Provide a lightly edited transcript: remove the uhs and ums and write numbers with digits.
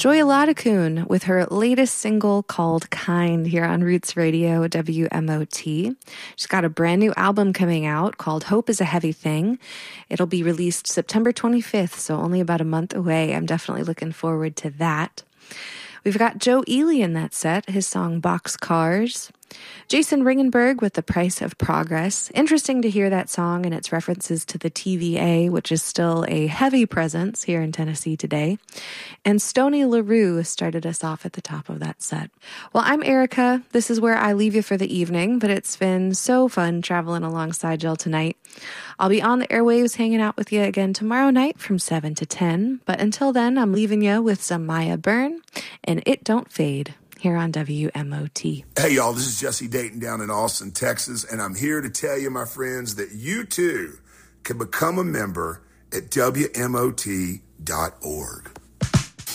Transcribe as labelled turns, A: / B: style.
A: Joy Ladakun with her latest single called Kind here on Roots Radio WMOT. She's got a brand new album coming out called Hope is a Heavy Thing. It'll be released September 25th, so only about a month away. I'm definitely looking forward to that. We've got Joe Ely in that set, his song Boxcars. Jason Ringenberg with The Price of Progress. Interesting to hear that song and its references to the TVA, which is still a heavy presence here in Tennessee today. And Stoney LaRue started us off at the top of that set. Well, I'm Erica. This is where I leave you for the evening, but it's been so fun traveling alongside y'all tonight. I'll be on the airwaves hanging out with you again tomorrow night from 7 to 10. But until then, I'm leaving you with some Maya Byrne and It Don't Fade here on WMOT.
B: Hey, y'all, this is Jesse Dayton down in Austin, Texas, and I'm here to tell you, my friends, that you too can become a member at WMOT.org.